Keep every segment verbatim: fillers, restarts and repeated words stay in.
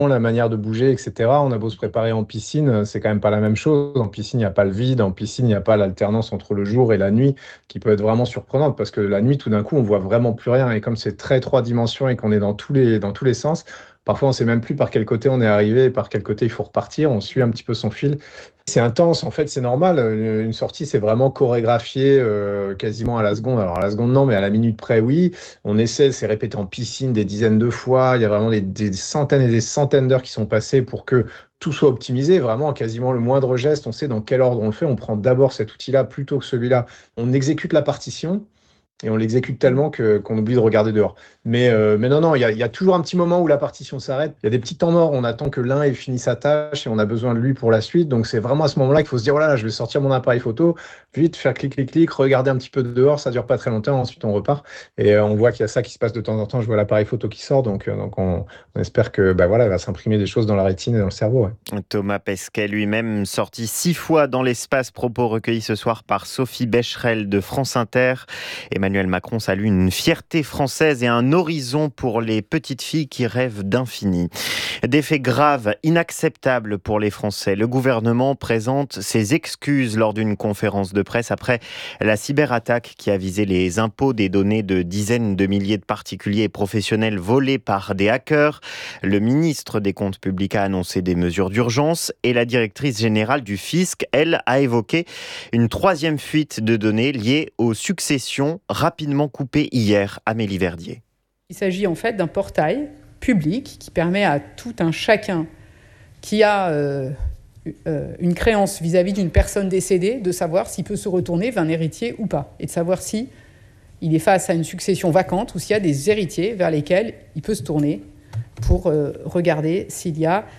la manière de bouger, et cetera. On a beau se préparer en piscine, c'est quand même pas la même chose. En piscine, il n'y a pas le vide. En piscine, il n'y a pas l'alternance entre le jour et la nuit qui peut être vraiment surprenante parce que la nuit, tout d'un coup, on voit vraiment plus rien. Et comme c'est très trois dimensions et qu'on est dans tous les, dans tous les sens, parfois on sait même plus par quel côté on est arrivé et par quel côté il faut repartir. On suit un petit peu son fil. C'est intense, en fait, c'est normal. Euh, Une sortie, c'est vraiment chorégraphié euh, quasiment à la seconde. Alors, à la seconde, non, mais à la minute près, oui. On essaie, c'est répété en piscine des dizaines de fois. Il y a vraiment des, des centaines et des centaines d'heures qui sont passées pour que tout soit optimisé. Vraiment, quasiment le moindre geste, on sait dans quel ordre on le fait. On prend d'abord cet outil-là plutôt que celui-là. On exécute la partition. Et on l'exécute tellement que, qu'on oublie de regarder dehors. Mais, euh, mais non, non, il y a, il y a toujours un petit moment où la partition s'arrête. Il y a des petits temps morts, on attend que l'un ait fini sa tâche et on a besoin de lui pour la suite. Donc c'est vraiment à ce moment-là qu'il faut se dire, voilà, je vais sortir mon appareil photo, vite, faire clic, clic, clic, regarder un petit peu dehors, ça dure pas très longtemps, ensuite on repart. Et euh, on voit qu'il y a ça qui se passe de temps en temps, je vois l'appareil photo qui sort, donc, euh, donc on, on espère que bah, voilà, il va s'imprimer des choses dans la rétine et dans le cerveau. Ouais. Thomas Pesquet lui-même sorti six fois dans l'espace, propos recueillis ce soir par Sophie Becherel de France Inter. Emmanuel Macron salue une fierté française et un horizon pour les petites filles qui rêvent d'infini. Des faits graves, inacceptables pour les Français. Le gouvernement présente ses excuses lors d'une conférence de presse après la cyberattaque qui a visé les impôts des données de dizaines de milliers de particuliers et professionnels volés par des hackers. Le ministre des Comptes publics a annoncé des mesures d'urgence et la directrice générale du fisc, elle, a évoqué une troisième fuite de données liée aux successions rapidement coupées hier. Amélie Verdier. Il s'agit en fait d'un portail public qui permet à tout un chacun qui a euh, euh, une créance vis-à-vis d'une personne décédée de savoir s'il peut se retourner vers un héritier ou pas et de savoir si il est face à une succession vacante ou s'il y a des héritiers vers lesquels il peut se tourner pour euh, regarder s'il y a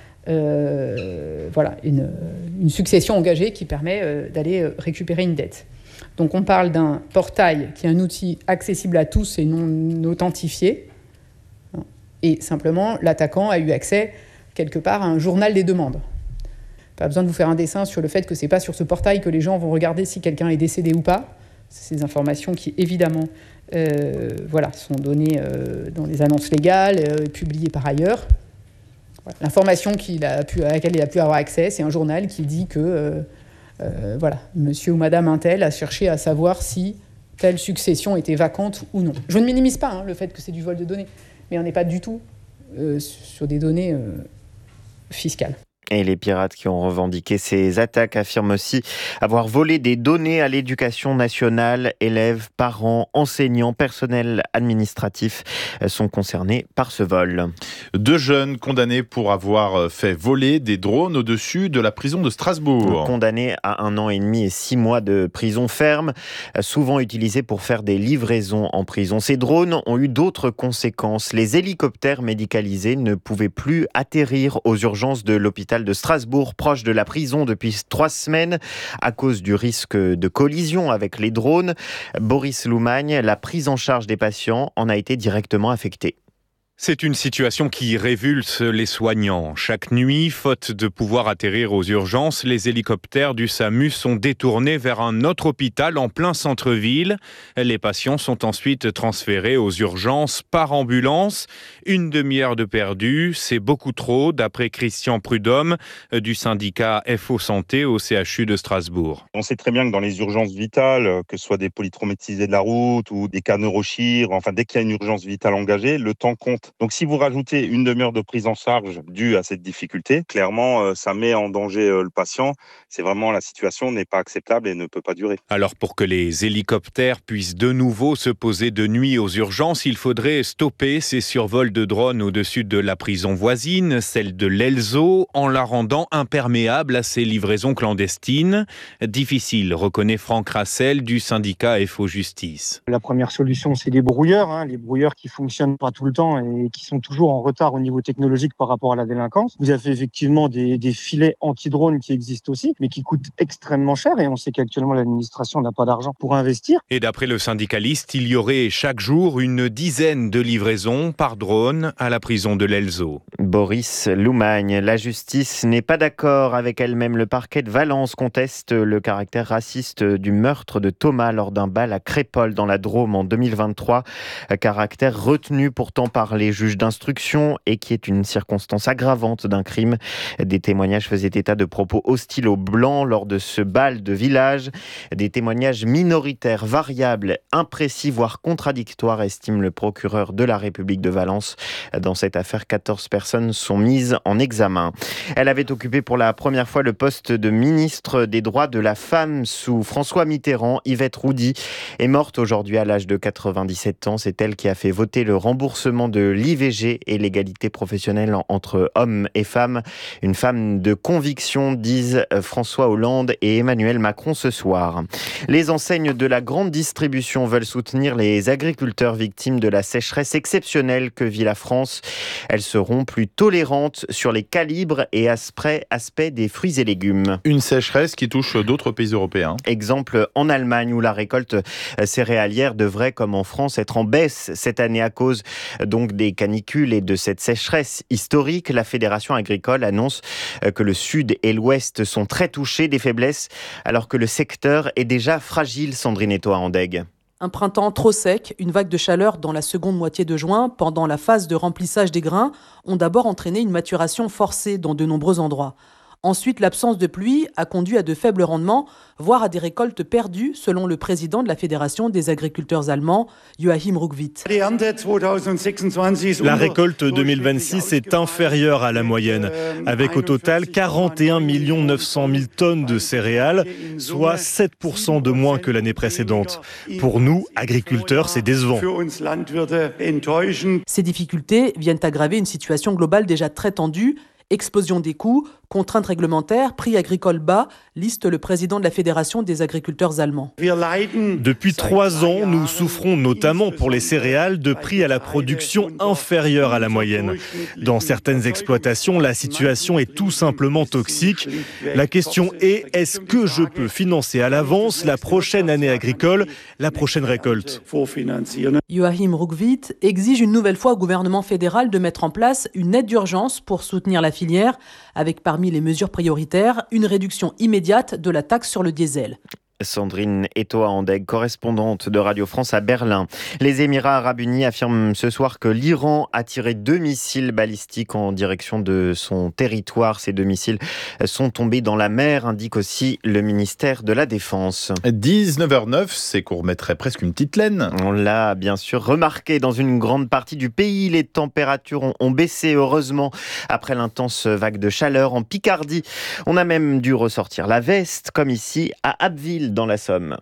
euh, voilà, une, une succession engagée qui permet euh, d'aller euh, récupérer une dette. Donc on parle d'un portail qui est un outil accessible à tous et non authentifié. Et simplement, l'attaquant a eu accès quelque part à un journal des demandes. Pas besoin de vous faire un dessin sur le fait que ce n'est pas sur ce portail que les gens vont regarder si quelqu'un est décédé ou pas. C'est des informations qui, évidemment, euh, voilà, sont données euh, dans les annonces légales, euh, publiées par ailleurs. Voilà. L'information qu'il a pu, à laquelle il a pu avoir accès, c'est un journal qui dit que euh, euh, voilà, monsieur ou madame Untel a cherché à savoir si telle succession était vacante ou non. Je ne minimise pas hein, le fait que c'est du vol de données, mais on n'est pas du tout euh, sur des données euh, fiscales. Et les pirates qui ont revendiqué ces attaques affirment aussi avoir volé des données à l'éducation nationale. Élèves, parents, enseignants, personnel administratif sont concernés par ce vol. Deux jeunes condamnés pour avoir fait voler des drones au-dessus de la prison de Strasbourg. Condamnés à un an et demi et six mois de prison ferme, souvent utilisés pour faire des livraisons en prison. Ces drones ont eu d'autres conséquences. Les hélicoptères médicalisés ne pouvaient plus atterrir aux urgences de l'hôpital de Strasbourg, proche de la prison depuis trois semaines, à cause du risque de collision avec les drones. Boris Loumagne, la prise en charge des patients en a été directement affectée. C'est une situation qui révulse les soignants. Chaque nuit, faute de pouvoir atterrir aux urgences, les hélicoptères du SAMU sont détournés vers un autre hôpital en plein centre-ville. Les patients sont ensuite transférés aux urgences par ambulance. Une demi-heure de perdu, c'est beaucoup trop, d'après Christian Prudhomme du syndicat F O Santé au C H U de Strasbourg. On sait très bien que dans les urgences vitales, que ce soit des polytraumatisés de la route ou des cas neurochir, enfin dès qu'il y a une urgence vitale engagée, le temps compte. Donc si vous rajoutez une demi-heure de prise en charge due à cette difficulté, clairement euh, ça met en danger euh, le patient. C'est vraiment, la situation n'est pas acceptable et ne peut pas durer. Alors pour que les hélicoptères puissent de nouveau se poser de nuit aux urgences, il faudrait stopper ces survols de drones au-dessus de la prison voisine, celle de l'Elzo, en la rendant imperméable à ces livraisons clandestines. Difficile, reconnaît Franck Rassel du syndicat F O Justice. La première solution, c'est les brouilleurs, hein, les brouilleurs qui fonctionnent pas tout le temps et qui sont toujours en retard au niveau technologique par rapport à la délinquance. Vous avez effectivement des, des filets anti-drones qui existent aussi, mais qui coûtent extrêmement cher et on sait qu'actuellement l'administration n'a pas d'argent pour investir. Et d'après le syndicaliste, il y aurait chaque jour une dizaine de livraisons par drone à la prison de l'Elzo. Boris Loumagne, la justice n'est pas d'accord avec elle-même. Le parquet de Valence conteste le caractère raciste du meurtre de Thomas lors d'un bal à Crépol dans la Drôme en deux mille vingt-trois. Caractère retenu pourtant par les les juges d'instruction et qui est une circonstance aggravante d'un crime. Des témoignages faisaient état de propos hostiles aux Blancs lors de ce bal de village. Des témoignages minoritaires, variables, imprécis, voire contradictoires, estime le procureur de la République de Valence. Dans cette affaire, quatorze personnes sont mises en examen. Elle avait occupé pour la première fois le poste de ministre des droits de la femme sous François Mitterrand. Yvette Roudy est morte aujourd'hui à l'âge de quatre-vingt-dix-sept ans. C'est elle qui a fait voter le remboursement de l'I V G et l'égalité professionnelle entre hommes et femmes. Une femme de conviction, disent François Hollande et Emmanuel Macron ce soir. Les enseignes de la grande distribution veulent soutenir les agriculteurs victimes de la sécheresse exceptionnelle que vit la France. Elles seront plus tolérantes sur les calibres et aspects, aspects des fruits et légumes. Une sécheresse qui touche d'autres pays européens. Exemple en Allemagne où la récolte céréalière devrait, comme en France, être en baisse cette année à cause donc des canicules et de cette sécheresse historique. La Fédération agricole annonce que le sud et l'ouest sont très touchés des faiblesses alors que le secteur est déjà fragile. Sandrine Eto-Andeg. Un printemps trop sec, une vague de chaleur dans la seconde moitié de juin, pendant la phase de remplissage des grains, ont d'abord entraîné une maturation forcée dans de nombreux endroits. Ensuite, l'absence de pluie a conduit à de faibles rendements, voire à des récoltes perdues, selon le président de la Fédération des agriculteurs allemands, Joachim Ruckwied. La récolte deux mille vingt-six est inférieure à la moyenne, avec au total quarante et un millions neuf cent mille tonnes de céréales, soit sept pour cent de moins que l'année précédente. Pour nous, agriculteurs, c'est décevant. Ces difficultés viennent aggraver une situation globale déjà très tendue. Explosion des coûts, contraintes réglementaires, prix agricoles bas, liste le président de la Fédération des agriculteurs allemands. Depuis trois ans, nous souffrons notamment pour les céréales de prix à la production inférieurs à la moyenne. Dans certaines exploitations, la situation est tout simplement toxique. La question est, est-ce que je peux financer à l'avance la prochaine année agricole, la prochaine récolte ? Joachim Ruckwied exige une nouvelle fois au gouvernement fédéral de mettre en place une aide d'urgence pour soutenir la filière, avec parmi les mesures prioritaires, une réduction immédiate de la taxe sur le diesel. Sandrine Eto-Andeg, correspondante de Radio France à Berlin. Les Émirats arabes unis affirment ce soir que l'Iran a tiré deux missiles balistiques en direction de son territoire. Ces deux missiles sont tombés dans la mer, indique aussi le ministère de la Défense. dix-neuf heures neuf, c'est qu'on remettrait presque une petite laine. On l'a bien sûr remarqué dans une grande partie du pays. Les températures ont, ont baissé heureusement après l'intense vague de chaleur en Picardie. On a même dû ressortir la veste, comme ici à Abbeville, dans la Somme.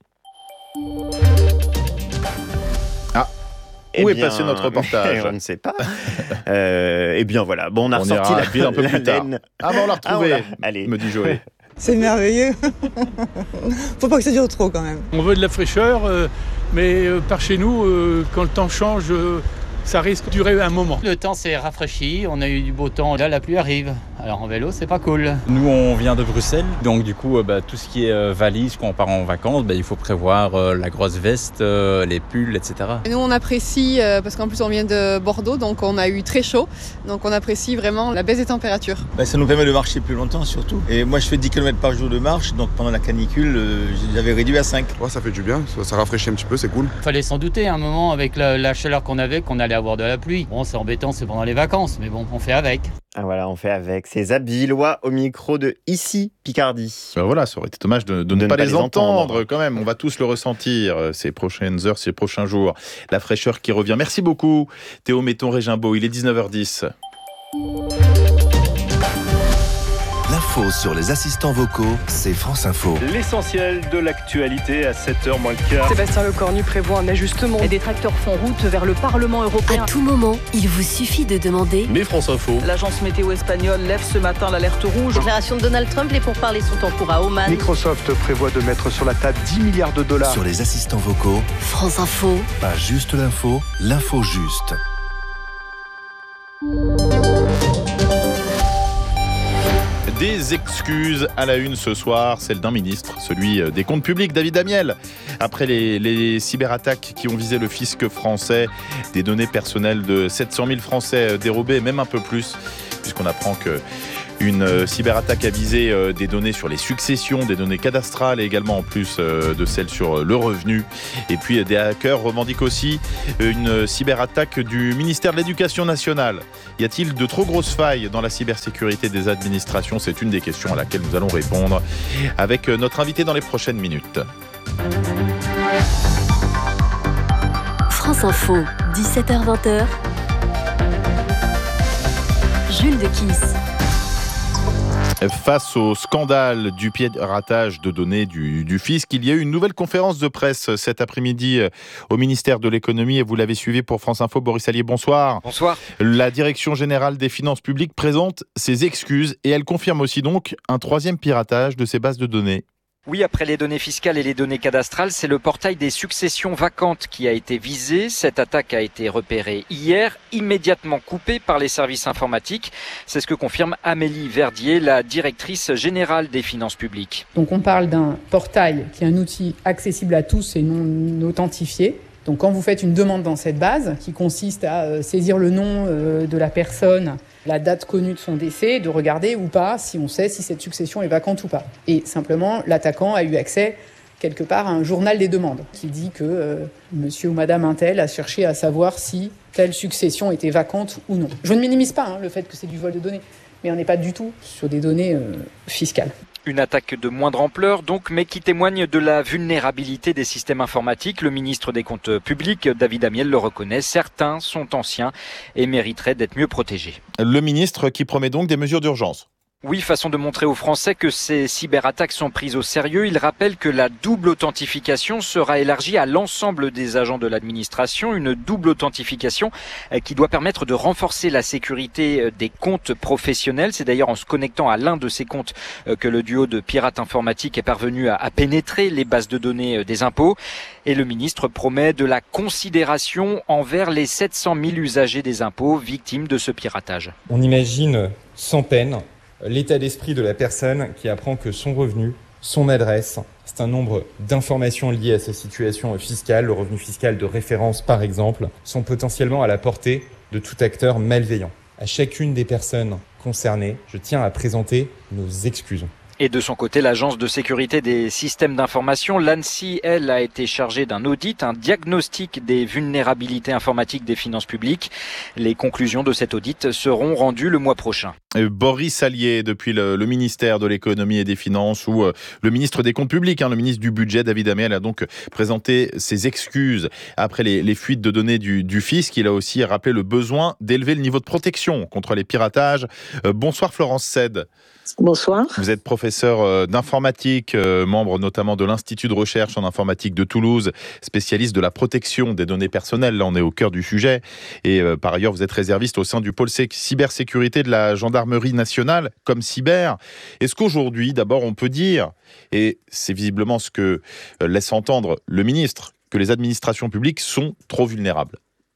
Ah, eh où bien, est passé notre reportage ? Je ne sais pas. euh, eh bien voilà, bon, on a on ressorti la, ville un peu la plus tard. laine. Ah, bon, on l'a retrouvé, ah, on allez. me dit Joël. C'est merveilleux. Faut pas que ça dure trop quand même. On veut de la fraîcheur, euh, mais euh, par chez nous, euh, quand le temps change, euh, ça risque de durer un moment. Le temps s'est rafraîchi, on a eu du beau temps, là la pluie arrive. Alors en vélo, c'est pas cool. Nous, on vient de Bruxelles, donc du coup, bah, tout ce qui est euh, valise, quand on part en vacances, bah, il faut prévoir euh, la grosse veste, euh, les pulls, et cetera. Nous, on apprécie, euh, parce qu'en plus on vient de Bordeaux, donc on a eu très chaud, donc on apprécie vraiment la baisse des températures. Bah, ça nous permet de marcher plus longtemps surtout. Et moi, je fais dix kilomètres par jour de marche, donc pendant la canicule, euh, j'avais réduit à cinq. Ouais, ça fait du bien, ça, ça rafraîchit un petit peu, c'est cool. Fallait s'en douter à un moment, avec la, la chaleur qu'on avait, qu'on allait avoir de la pluie. Bon, c'est embêtant, c'est pendant les vacances, mais bon, on fait avec. Ah voilà, on fait avec ces Abbvillois au micro de Ici Picardie. Ben voilà, ça aurait été dommage de, de, de ne pas, pas les entendre. entendre quand même. On va tous le ressentir ces prochaines heures, ces prochains jours. La fraîcheur qui revient. Merci beaucoup Théo Metton-Régimbaud. Il est dix-neuf heures dix. L'info sur les assistants vocaux, c'est France Info. L'essentiel de l'actualité à sept heures moins le quart. Sébastien Lecornu prévoit un ajustement. Les détracteurs font route vers le Parlement européen. À tout moment, il vous suffit de demander. Mais France Info. L'agence météo espagnole lève ce matin l'alerte rouge. Déclaration de Donald Trump, les pourparlers sont en cours à Oman. Microsoft prévoit de mettre sur la table dix milliards de dollars. Sur les assistants vocaux, France Info. Pas juste l'info, l'info juste. Des excuses à la une ce soir, celle d'un ministre, celui des comptes publics, David Amiel. Après les, les cyberattaques qui ont visé le fisc français, des données personnelles de sept cent mille Français dérobées, même un peu plus, puisqu'on apprend que Une cyberattaque a visé des données sur les successions, des données cadastrales et également en plus de celles sur le revenu. Et puis des hackers revendiquent aussi une cyberattaque du ministère de l'Éducation nationale. Y a-t-il de trop grosses failles dans la cybersécurité des administrations ? C'est une des questions à laquelle nous allons répondre avec notre invité dans les prochaines minutes. France Info, dix-sept heures vingt. Jules Dequisse. Face au scandale du piratage de données du, du fisc, il y a eu une nouvelle conférence de presse cet après-midi au ministère de l'économie et vous l'avez suivi pour France Info. Boris Allier, bonsoir. Bonsoir. La Direction générale des finances publiques présente ses excuses et elle confirme aussi donc un troisième piratage de ces bases de données. Oui, après les données fiscales et les données cadastrales, c'est le portail des successions vacantes qui a été visé. Cette attaque a été repérée hier, immédiatement coupée par les services informatiques. C'est ce que confirme Amélie Verdier, la directrice générale des finances publiques. Donc on parle d'un portail qui est un outil accessible à tous et non authentifié. Donc quand vous faites une demande dans cette base, qui consiste à saisir le nom de la personne, la date connue de son décès, de regarder ou pas si on sait si cette succession est vacante ou pas. Et simplement, l'attaquant a eu accès quelque part à un journal des demandes qui dit que euh, monsieur ou madame Untel a cherché à savoir si telle succession était vacante ou non. Je ne minimise pas hein, le fait que c'est du vol de données, mais on n'est pas du tout sur des données euh, fiscales. Une attaque de moindre ampleur donc, mais qui témoigne de la vulnérabilité des systèmes informatiques. Le ministre des Comptes publics, David Amiel, le reconnaît. Certains sont anciens et mériteraient d'être mieux protégés. Le ministre qui promet donc des mesures d'urgence. Oui, façon de montrer aux Français que ces cyberattaques sont prises au sérieux. Il rappelle que la double authentification sera élargie à l'ensemble des agents de l'administration. Une double authentification qui doit permettre de renforcer la sécurité des comptes professionnels. C'est d'ailleurs en se connectant à l'un de ces comptes que le duo de pirates informatiques est parvenu à pénétrer les bases de données des impôts. Et le ministre promet de la considération envers les sept cent mille usagers des impôts victimes de ce piratage. On imagine sans peine l'état d'esprit de la personne qui apprend que son revenu, son adresse, c'est un nombre d'informations liées à sa situation fiscale, le revenu fiscal de référence par exemple, sont potentiellement à la portée de tout acteur malveillant. À chacune des personnes concernées, je tiens à présenter nos excuses. Et de son côté, l'Agence de sécurité des systèmes d'information, l'ANSSI, elle, a été chargée d'un audit, un diagnostic des vulnérabilités informatiques des finances publiques. Les conclusions de cet audit seront rendues le mois prochain. Boris Allier, depuis le, le ministère de l'économie et des finances, ou euh, le ministre des comptes publics, hein, le ministre du budget, David Amiel, a donc présenté ses excuses après les, les fuites de données du, du fisc. Il a aussi rappelé le besoin d'élever le niveau de protection contre les piratages. Euh, bonsoir Florence Sed. Bonsoir. Vous êtes professeur d'informatique, membre notamment de l'Institut de recherche en informatique de Toulouse, spécialiste de la protection des données personnelles. Là, on est au cœur du sujet. Et euh, par ailleurs, vous êtes réserviste au sein du pôle cybersécurité de la gendarmerie nationale, comme cyber. Est-ce qu'aujourd'hui, d'abord, on peut dire, et c'est visiblement ce que laisse entendre le ministre, que les administrations publiques sont trop vulnérables ?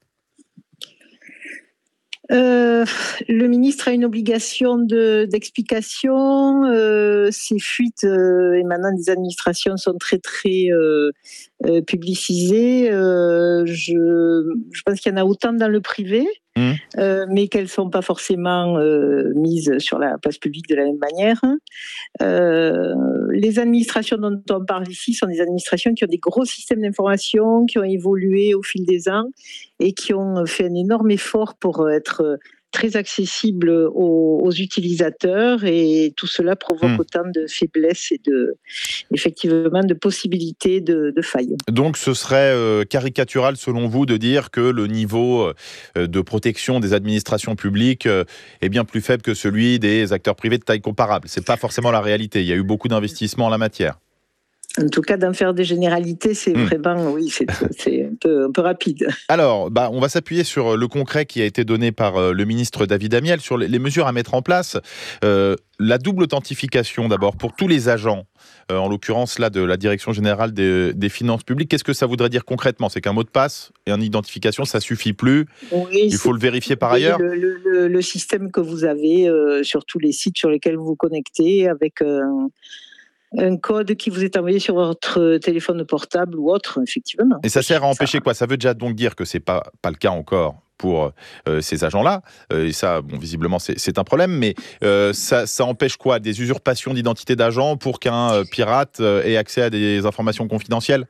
Euh, le ministre a une obligation de, d'explication. Euh, ces fuites euh, émanant des administrations sont très très euh, euh, publicisées. Euh, je, je pense qu'il y en a autant dans le privé, mmh. euh, mais qu'elles ne sont pas forcément euh, mises sur la place publique de la même manière. Euh, les administrations dont on parle ici sont des administrations qui ont des gros systèmes d'information, qui ont évolué au fil des ans et qui ont fait un énorme effort pour être très accessibles aux, aux utilisateurs, et tout cela provoque mmh. autant de faiblesses et de, effectivement, de possibilités de, de failles. Donc ce serait euh, caricatural selon vous de dire que le niveau euh, de protection des administrations publiques euh, est bien plus faible que celui des acteurs privés de taille comparable. C'est pas forcément la réalité. Il y a eu beaucoup d'investissements en la matière. En tout cas, d'en faire des généralités, c'est mmh. vraiment, oui, c'est, c'est un, peu, un peu rapide. Alors, bah, on va s'appuyer sur le concret qui a été donné par le ministre David Amiel sur les mesures à mettre en place. Euh, la double authentification, d'abord, pour tous les agents, euh, en l'occurrence là de la Direction générale des, des finances publiques. Qu'est-ce que ça voudrait dire concrètement ? C'est qu'un mot de passe et une identification, ça suffit plus. Oui, il faut le vérifier par ailleurs. Le, le, le, le système que vous avez euh, sur tous les sites sur lesquels vous vous connectez avec... Euh, un code qui vous est envoyé sur votre téléphone portable ou autre, effectivement. Et ça sert à empêcher quoi ? Ça veut déjà donc dire que c'est pas pas le cas encore pour euh, ces agents-là. Euh, et ça, bon, visiblement, c'est, c'est un problème. Mais euh, ça, ça empêche quoi? Des usurpations d'identité d'agents pour qu'un euh, pirate euh, ait accès à des informations confidentielles?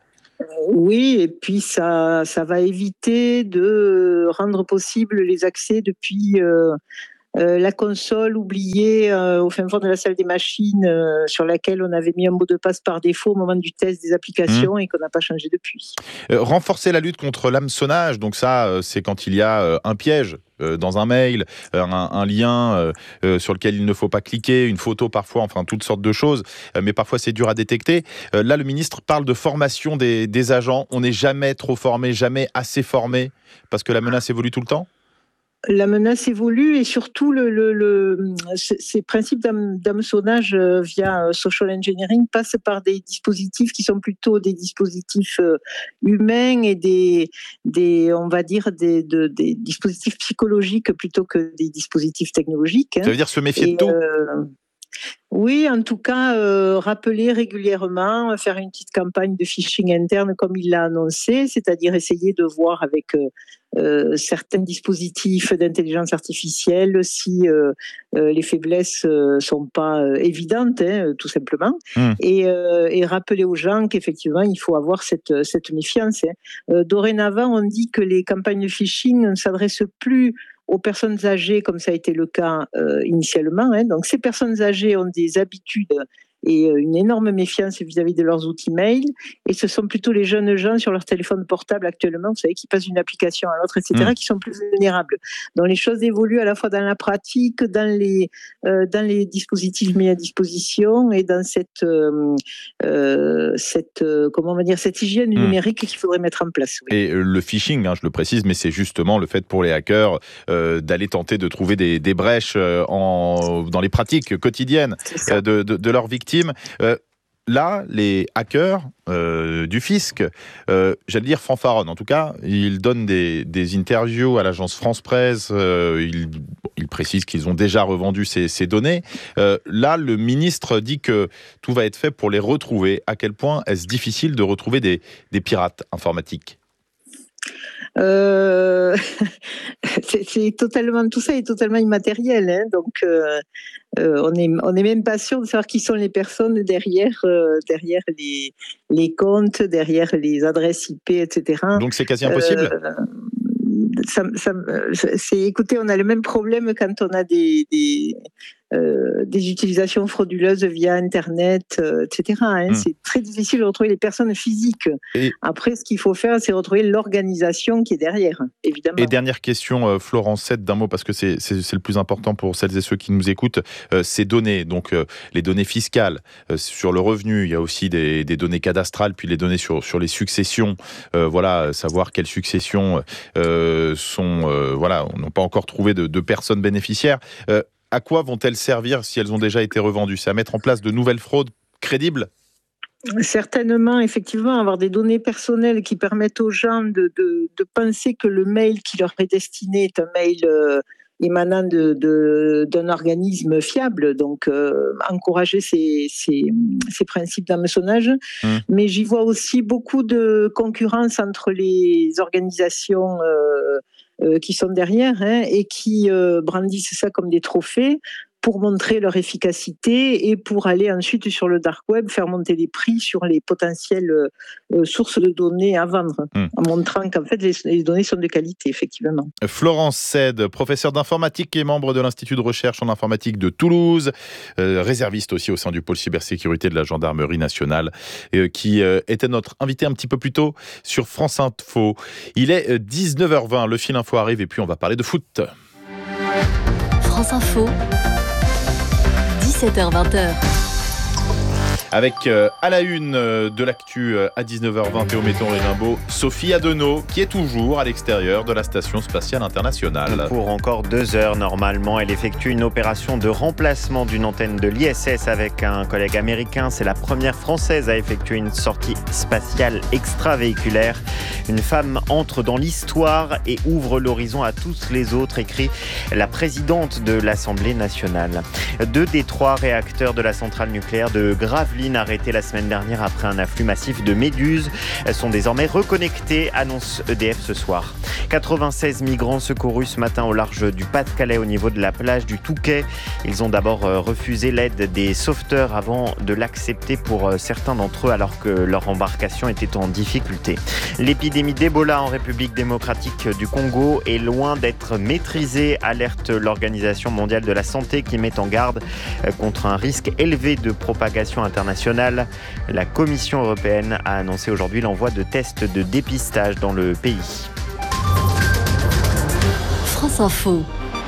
Oui, et puis ça, ça va éviter de rendre possible les accès depuis euh, euh, la console oubliée euh, au fin fond de la salle des machines euh, sur laquelle on avait mis un mot de passe par défaut au moment du test des applications mmh. et qu'on n'a pas changé depuis. Euh, renforcer la lutte contre l'hameçonnage, donc ça, euh, c'est quand il y a euh, un piège euh, dans un mail, euh, un, un lien euh, euh, sur lequel il ne faut pas cliquer, une photo parfois, enfin toutes sortes de choses, euh, mais parfois c'est dur à détecter. Euh, là, le ministre parle de formation des, des agents. On n'est jamais trop formé, jamais assez formé, parce que la menace évolue tout le temps? La menace évolue et surtout le, le, le, ces principes d'hameçonnage via social engineering passent par des dispositifs qui sont plutôt des dispositifs humains et des, des on va dire des, de, des dispositifs psychologiques plutôt que des dispositifs technologiques. Ça veut dire se méfier et, de tout euh, Oui, en tout cas, euh, rappeler régulièrement, faire une petite campagne de phishing interne comme il l'a annoncé, c'est-à-dire essayer de voir avec euh, euh, certains dispositifs d'intelligence artificielle si euh, euh, les faiblesses euh, sont pas euh, évidentes, hein, tout simplement, mmh. et, euh, et rappeler aux gens qu'effectivement, il faut avoir cette, cette méfiance. Hein. Euh, dorénavant, on dit que les campagnes de phishing ne s'adressent plus aux personnes âgées, comme ça a été le cas euh, initialement. Hein. Donc, ces personnes âgées ont des habitudes et euh, une énorme méfiance vis-à-vis de leurs outils mail. Et ce sont plutôt les jeunes gens sur leur téléphone portable actuellement, vous savez, qui passent d'une application à l'autre, et cetera, mmh. qui sont plus vulnérables. Donc, les choses évoluent à la fois dans la pratique, dans les, euh, dans les dispositifs mis à disposition et dans cette, euh, euh, cette, euh, comment on va dire, cette hygiène mmh. numérique qu'il faudrait mettre en place. Oui. Et le phishing, hein, je le précise, mais c'est justement le fait pour les hackers euh, d'aller tenter de trouver des, des brèches euh, en, dans les pratiques quotidiennes euh, de, de, de leurs victimes. Euh, là, les hackers euh, du fisc, euh, j'allais dire fanfaronnent. En tout cas, ils donnent des, des interviews à l'agence France Presse. Euh, ils, ils précisent qu'ils ont déjà revendu ces, ces données. Euh, là, le ministre dit que tout va être fait pour les retrouver. À quel point est-ce difficile de retrouver des, des pirates informatiques ? Euh, c'est, c'est totalement, tout ça est totalement immatériel, hein, donc euh, euh, on est on est même pas sûr de savoir qui sont les personnes derrière euh, derrière les les comptes, derrière les adresses I P, et cetera. Donc c'est quasi impossible. Euh, ça, ça, c'est, écoutez, on a le même problème quand on a des des, euh, des utilisations frauduleuses via Internet, euh, et cetera. Hein. Mmh. C'est très difficile de retrouver les personnes physiques. Et après, ce qu'il faut faire, c'est retrouver l'organisation qui est derrière, évidemment. Et dernière question, euh, Florence Sed, d'un mot, parce que c'est, c'est, c'est le plus important pour celles et ceux qui nous écoutent, euh, ces données, donc euh, les données fiscales euh, sur le revenu, il y a aussi des, des données cadastrales, puis les données sur, sur les successions, euh, voilà, savoir quelles successions euh, sont, euh, voilà, on n'a pas encore trouvé de, de personnes bénéficiaires. Euh, À quoi vont-elles servir si elles ont déjà été revendues? C'est à mettre en place de nouvelles fraudes crédibles? Certainement, effectivement, avoir des données personnelles qui permettent aux gens de, de, de penser que le mail qui leur est destiné est un mail euh, émanant de, de, d'un organisme fiable, donc euh, encourager ces, ces, ces principes d'hameçonnage. Mmh. Mais j'y vois aussi beaucoup de concurrence entre les organisations euh, euh, qui sont derrière, hein, et qui euh, brandissent ça comme des trophées pour montrer leur efficacité et pour aller ensuite sur le dark web faire monter les prix sur les potentielles euh, sources de données à vendre, mmh. en montrant qu'en fait les, les données sont de qualité, effectivement. Florence Sed, professeure d'informatique et membre de l'Institut de recherche en informatique de Toulouse, euh, réserviste aussi au sein du pôle cybersécurité de la Gendarmerie nationale, euh, qui euh, était notre invité un petit peu plus tôt sur France Info. Il est dix-neuf heures vingt, le fil info arrive et puis on va parler de foot. France Info. dix-sept heures vingt. Avec euh, à la une euh, de l'actu euh, à dix-neuf heures vingt, Théo Méton et Rimbaud, Sophie Adenau, qui est toujours à l'extérieur de la Station Spatiale Internationale. Pour encore deux heures, normalement, elle effectue une opération de remplacement d'une antenne de l'I S S avec un collègue américain. C'est la première française à effectuer une sortie spatiale extravéhiculaire. Une femme entre dans l'histoire et ouvre l'horizon à tous les autres, écrit la présidente de l'Assemblée nationale. Deux des trois réacteurs de la centrale nucléaire de Gravelines marines arrêtées la semaine dernière après un afflux massif de méduses sont désormais reconnectées, annonce E D F ce soir. quatre-vingt-seize migrants secourus ce matin au large du Pas-de-Calais au niveau de la plage du Touquet. Ils ont d'abord refusé l'aide des sauveteurs avant de l'accepter pour certains d'entre eux alors que leur embarcation était en difficulté. L'épidémie d'Ebola en République démocratique du Congo est loin d'être maîtrisée, alerte l'Organisation mondiale de la santé qui met en garde contre un risque élevé de propagation internationale. La Commission européenne a annoncé aujourd'hui l'envoi de tests de dépistage dans le pays. France Info.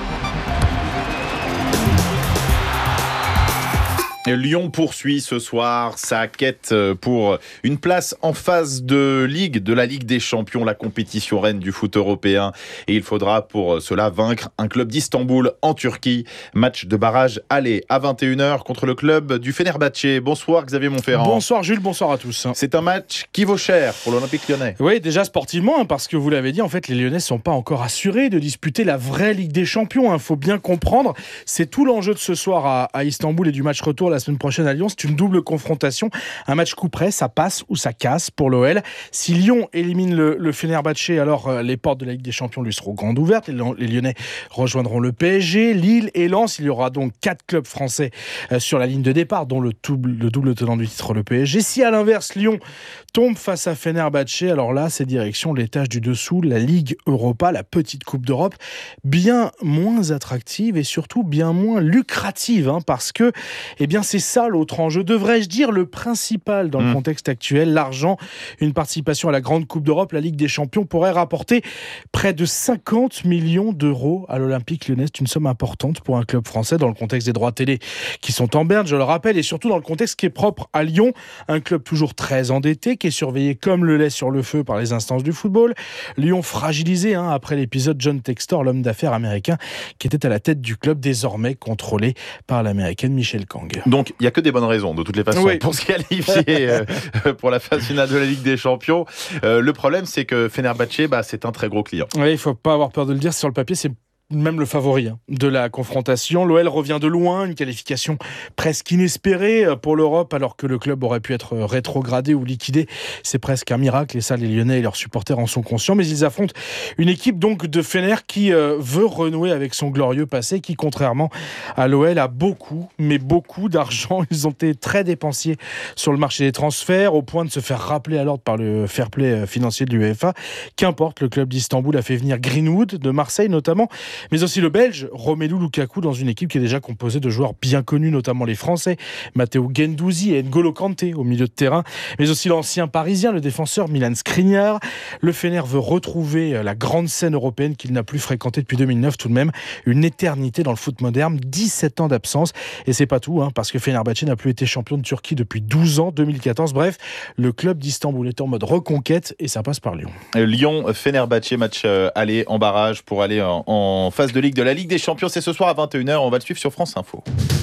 Lyon poursuit ce soir sa quête pour une place en phase de Ligue, de la Ligue des Champions, la compétition reine du foot européen. Et il faudra pour cela vaincre un club d'Istanbul en Turquie. Match de barrage aller à vingt et une heures contre le club du Fenerbahçe. Bonsoir Xavier Montferrand. Bonsoir Jules, bonsoir à tous. C'est un match qui vaut cher pour l'Olympique lyonnais. Oui, déjà sportivement, parce que vous l'avez dit, en fait, les Lyonnais ne sont pas encore assurés de disputer la vraie Ligue des Champions. Il faut bien comprendre, c'est tout l'enjeu de ce soir à, à Istanbul et du match retour la semaine prochaine à Lyon. C'est une double confrontation, un match coup près, ça passe ou ça casse pour l'O L. Si Lyon élimine le, le Fenerbahçe, alors euh, les portes de la Ligue des Champions lui seront grandes ouvertes. Les, les Lyonnais rejoindront le P S G, Lille et Lens. Il y aura donc quatre clubs français euh, sur la ligne de départ, dont le double, le double tenant du titre, le P S G. Si à l'inverse Lyon tombe face à Fenerbahçe, alors là c'est direction l'étage du dessous, la Ligue Europa, la petite Coupe d'Europe, bien moins attractive et surtout bien moins lucrative, hein, parce que eh bien c'est ça l'autre enjeu, devrais-je dire le principal dans mmh. le contexte actuel, l'argent. Une participation à la grande Coupe d'Europe, la Ligue des Champions, pourrait rapporter près de cinquante millions d'euros à l'Olympique lyonnais. C'est une somme importante pour un club français dans le contexte des droits télé qui sont en berne, je le rappelle, et surtout dans le contexte qui est propre à Lyon, un club toujours très endetté, qui est surveillé comme le lait sur le feu par les instances du football. Lyon fragilisé hein, après l'épisode John Textor, l'homme d'affaires américain qui était à la tête du club, désormais contrôlé par l'américaine Michelle Kang. Donc il y a que des bonnes raisons de toutes les façons oui. pour se qualifier euh, pour la phase finale de la Ligue des Champions. Euh, le problème c'est que Fenerbahçe, bah, c'est un très gros client. Oui, il ne faut pas avoir peur de le dire, sur le papier c'est même le favori hein, de la confrontation. L'O L revient de loin, une qualification presque inespérée pour l'Europe, alors que le club aurait pu être rétrogradé ou liquidé. C'est presque un miracle, et ça, les Lyonnais et leurs supporters en sont conscients. Mais ils affrontent une équipe donc de Fener qui euh, veut renouer avec son glorieux passé, qui, contrairement à l'O L, a beaucoup, mais beaucoup d'argent. Ils ont été très dépensiers sur le marché des transferts, au point de se faire rappeler à l'ordre par le fair play financier de l'UEFA. Qu'importe, le club d'Istanbul a fait venir Greenwood, de Marseille notamment, mais aussi le Belge Romelu Lukaku, dans une équipe qui est déjà composée de joueurs bien connus, notamment les Français Matteo Guendouzi et N'Golo Kanté au milieu de terrain, mais aussi l'ancien Parisien, le défenseur Milan Skriniar. Le Fener veut retrouver la grande scène européenne qu'il n'a plus fréquentée depuis deux mille neuf, tout de même une éternité dans le foot moderne, dix-sept ans d'absence, et c'est pas tout, hein, parce que Fenerbahçe n'a plus été champion de Turquie depuis douze ans, deux mille quatorze. Bref, le club d'Istanbul est en mode reconquête et ça passe par Lyon. Lyon-Fenerbahçe, match euh, aller en barrage pour aller en, en phase de Ligue de la Ligue des Champions. C'est ce soir à vingt et une heures. On va le suivre sur France Info.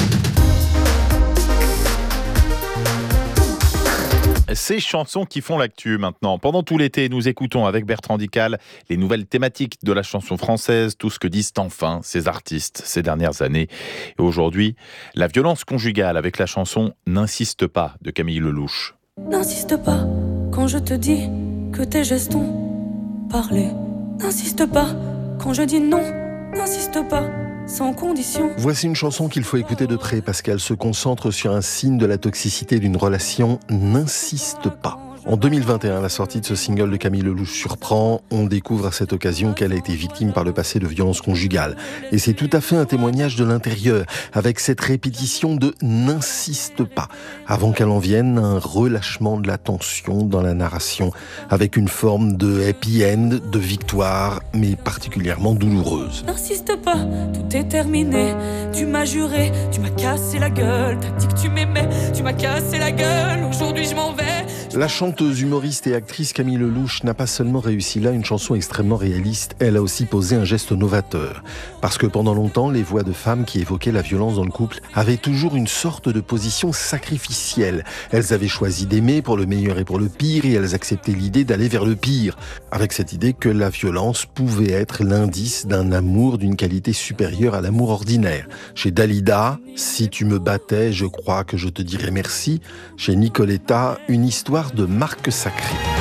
Ces chansons qui font l'actu maintenant. Pendant tout l'été, nous écoutons avec Bertrand Dical les nouvelles thématiques de la chanson française, tout ce que disent enfin ces artistes ces dernières années. Et aujourd'hui, la violence conjugale avec la chanson « N'insiste pas » de Camille Lelouch. N'insiste pas quand je te dis que tes gestes ont parlé. N'insiste pas quand je dis non. N'insiste pas, sans condition. Voici une chanson qu'il faut écouter de près parce qu'elle se concentre sur un signe de la toxicité d'une relation. N'insiste pas. En deux mille vingt et un, la sortie de ce single de Camille Lelouch surprend. On découvre à cette occasion qu'elle a été victime par le passé de violences conjugales. Et c'est tout à fait un témoignage de l'intérieur, avec cette répétition de « n'insiste pas », avant qu'elle en vienne un relâchement de la tension dans la narration, avec une forme de happy end, de victoire, mais particulièrement douloureuse. N'insiste pas, tout est terminé. Tu m'as juré, tu m'as cassé la gueule. T'as dit que tu m'aimais, tu m'as cassé la gueule. Aujourd'hui je m'en vais. La chanteuse, humoriste et actrice Camille Lelouch n'a pas seulement réussi là une chanson extrêmement réaliste, elle a aussi posé un geste novateur. Parce que pendant longtemps, les voix de femmes qui évoquaient la violence dans le couple avaient toujours une sorte de position sacrificielle. Elles avaient choisi d'aimer pour le meilleur et pour le pire, et elles acceptaient l'idée d'aller vers le pire, avec cette idée que la violence pouvait être l'indice d'un amour d'une qualité supérieure à l'amour ordinaire. Chez Dalida, « Si tu me battais, je crois que je te dirais merci ». Chez Nicoletta, une histoire de marque sacrée.